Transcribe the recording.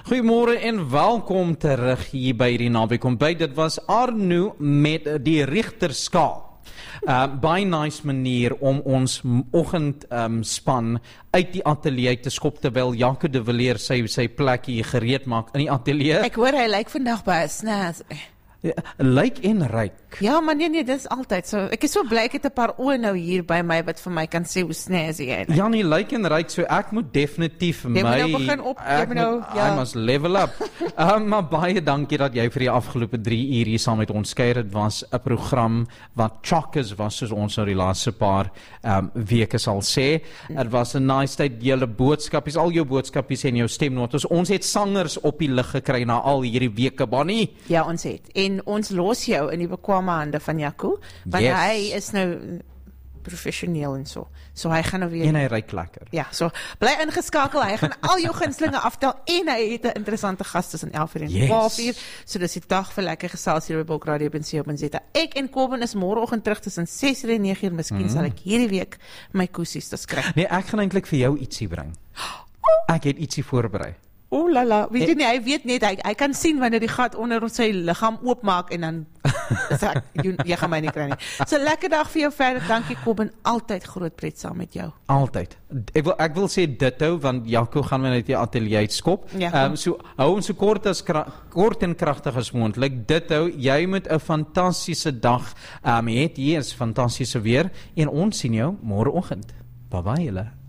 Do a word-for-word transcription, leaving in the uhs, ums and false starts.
Goeiemôre en welkom terug hier by die Naweek Ontbyt. Dit was Arno met die Richterskaal. Uh, baie nice manier om ons oggend um, span uit die ateljee te skop terwyl Jaco de Villiers sy, sy plek hier gereed maak in die ateljee. Ek hoor hy lyk vandag baie snaas. Ja, lyk en ryk. Ja, maar nee nee, dit is altyd so. Ek is so bly ek het 'n paar oë nou hier by my wat vir my kan sê hoe snazzy hy is. Ja, nie lyk en ryk, so ek moet definitief my... Jy moet nou begin op, jy moet nou, ja. I must level up. um, maar baie dankie dat jy vir die afgelope drie uur hier saam met ons kuier. Dit was 'n program wat chockers was, soos ons nou die laaste paar um, weke sal sê. Dit was 'n nice tyd, julle boodskapies, al jou boodskapies en jou stemnotas. Ons het sangers op die lig gekry na al hierdie weke, Bonnie. Ja, ons het. En ons los jou in die bekwame hande van Jaco, want Yes. hy is nou professioneel en so. So hy gaan nou weer... En hy ryk lekker. Ja, so bly ingeskakel, hy gaan al jou gunstelinge aftel en hy het 'n interessante gas tussen elf uur en Yes. twaalf uur. So dis die dag vir lekker gesels hier by Bulk Radio op en Z. Ek en Kobben is môreoggend terug tussen ses uur en nege uur. Miskien mm. sal ek hierdie week my koesies te skryf. Nee, ek gaan eintlik vir jou ietsie bring. Ek het ietsie voorberei. O la la, weet jy nie, hy weet net, hy, hy kan sien wanneer die gat onder sy liggaam oopmaak en dan is ek, jy, jy gaan my nie kry nie. So lekker dag vir jou verder, dankie Kobben, altyd groot pret saam met jou. Altyd. Ek wil, ek wil sê ditto, want Jaco gaan my net die ateljee skop. Ja, um, so, hou ons so kort, as kra kort en kragtig as moontlik. Ditto, jy moet 'n fantastiese dag um, het, hier is fantastiese weer, en ons sien jou môreoggend. Bye bye julle.